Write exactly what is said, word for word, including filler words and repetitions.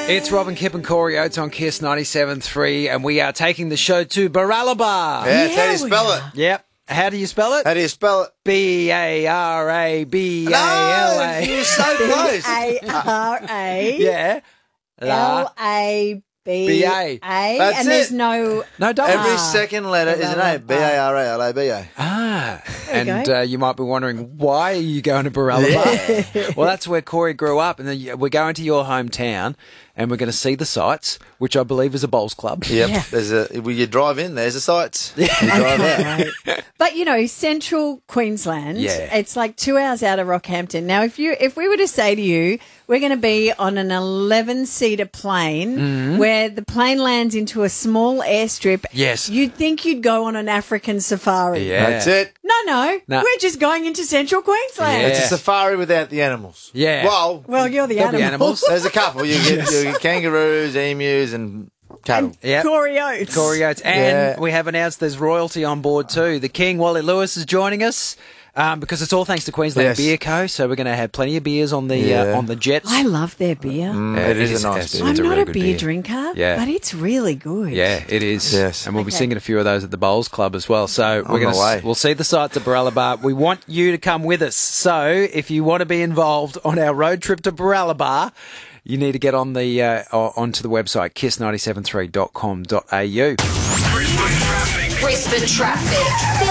It's Robin Kipp and Corey Oates on Kiss ninety-seven point three, and we are taking the show to Baralaba. Yeah, that's how you spell it. Yep. How do you spell it? How do you spell it? B A R A B A L A. No, you're so close. A R A Yeah. La. L A B B A. A. That's And there's it. no... No, don't. Every Ah. second letter is an A. B A R A L A B A. Ah, There you and go. uh, you might be wondering, why are you going to Baralaba? Well, that's where Corey grew up, and then you- we're going to your hometown, and we're going to see the sights, which I believe is a bowls club. Yep. Yeah. There's a, when you drive in, there's the sights. You drive out. Right. But, you know, central Queensland, Yeah. it's like two hours out of Rockhampton. Now, if you if we were to say to you, we're going to be on an eleven-seater plane Mm-hmm. where the plane lands into a small airstrip, Yes. you'd think you'd go on an African safari. Yeah. That's it. No, no, No. we're just going into central Queensland. Yeah. It's a safari without the animals. Yeah. Well, Well, you're the There'll be animals. animals. there's a couple. You get, you get kangaroos, emus, and cattle. Yep. Corey Oates. Corey Oates. And Yeah. we have announced there's royalty on board too. The King, Wally Lewis, is joining us. Um, because it's all thanks to Queensland Yes. Beer Co. So we're going to have plenty of beers on the Yeah. uh, on the jets. I love their beer. Mm, Yeah, it is, it is- a nice it's- beer. I'm it's a not really a good beer beer. drinker, Yeah. but it's really good. Yeah, it is. Yes. And we'll be Okay. singing a few of those at the Bowls Club as well. So we're On going the way. to we'll see the sights at Baralaba. We want you to come with us. So if you want to be involved on our road trip to Baralaba, you need to get on the uh, o- onto the website kiss nine seven three dot com dot a u. Brisbane traffic.